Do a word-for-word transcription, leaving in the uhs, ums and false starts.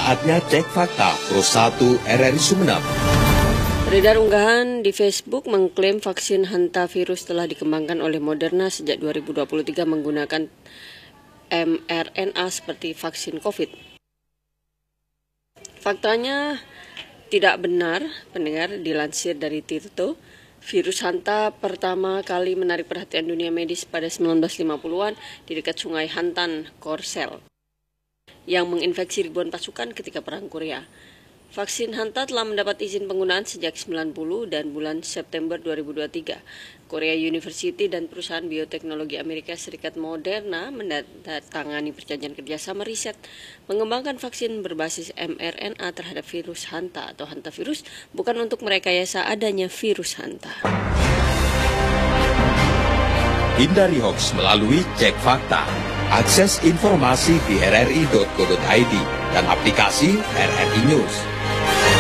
Saatnya cek fakta Pro satu R R I Sumeneb. Beredar unggahan di Facebook mengklaim vaksin hantavirus telah dikembangkan oleh Moderna sejak dua ribu dua puluh tiga menggunakan m R N A seperti vaksin COVID. Faktanya tidak benar, pendengar, dilansir dari Tirto. Virus Hanta pertama kali menarik perhatian dunia medis pada sembilan belas lima puluhan di dekat sungai Hantan, Korsel, yang menginfeksi ribuan pasukan ketika Perang Korea. Vaksin Hanta telah mendapat izin penggunaan sejak sembilan puluh dan bulan September dua ribu dua puluh tiga. Korea University dan perusahaan bioteknologi Amerika Serikat Moderna menandatangani perjanjian kerjasama riset mengembangkan vaksin berbasis m R N A terhadap virus Hanta atau hantavirus, bukan untuk merekayasa adanya virus Hanta. Hindari hoax melalui cek fakta. Akses informasi di r r i titik co titik i d dan aplikasi R R I News.